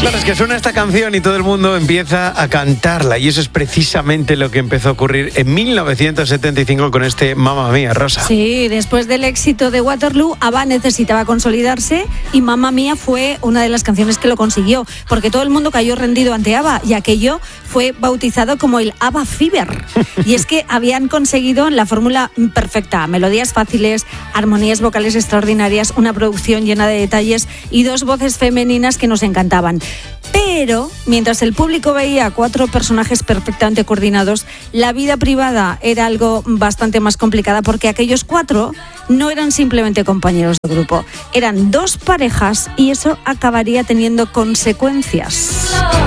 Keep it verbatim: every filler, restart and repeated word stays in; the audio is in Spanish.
Bueno, es que suena esta canción y todo el mundo empieza a cantarla, y eso es precisamente lo que empezó a ocurrir en mil novecientos setenta y cinco con este Mamma Mía, Rosa. Sí, después del éxito de Waterloo, ABBA necesitaba consolidarse y Mamma Mía fue una de las canciones que lo consiguió, porque todo el mundo cayó rendido ante ABBA y aquello fue bautizado como el ABBA Fever. Y es que habían conseguido la fórmula perfecta: melodías fáciles, armonías vocales extraordinarias, una producción llena de detalles y dos voces femeninas que nos encantaban. Pero, mientras el público veía cuatro personajes perfectamente coordinados, la vida privada era algo bastante más complicada, porque aquellos cuatro no eran simplemente compañeros de grupo, eran dos parejas y eso acabaría teniendo consecuencias.